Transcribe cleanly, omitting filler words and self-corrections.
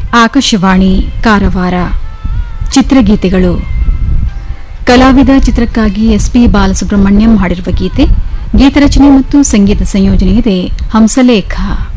ಆಕಾಶವಾಣಿ ಕಾರವಾರ ಚಿತ್ರಗೀತೆಗಳು ಕಲಾವಿದ ಚಿತ್ರಕ್ಕಾಗಿ ಎಸ್ಪಿ ಬಾಲಸುಬ್ರಹ್ಮಣ್ಯಂ ಹಾಡಿರುವ ಗೀತೆ ಗೀತರಚನೆ ಮತ್ತು ಸಂಗೀತ ಸಂಯೋಜನೆ ಇದೆ ಹಂಸಲೇಖ.